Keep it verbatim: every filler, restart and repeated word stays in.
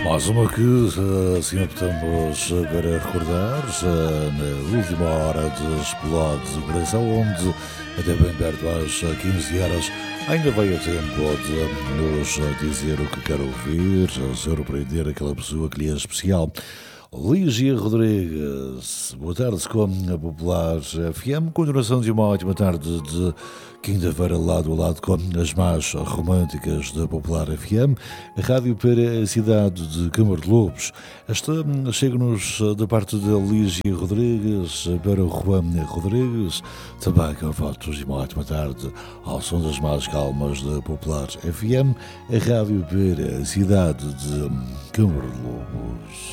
Mais uma que assim optamos para recordar já na última hora dos Pelotas do Coração, onde até bem perto às quinze horas ainda vai a tempo de nos dizer o que quer ouvir, surpreender aquela pessoa que lhe é especial. Lígia Rodrigues, boa tarde com a Popular F M, continuação de uma ótima tarde de quinta-feira lado a lado com as mais românticas da Popular F M, a rádio para a cidade de Câmara de Lobos. Esta chega-nos da parte da Lígia Rodrigues para o Juan Rodrigues, também com fotos de uma ótima tarde ao som das mais calmas da Popular F M, a rádio para a cidade de Câmara de Lobos.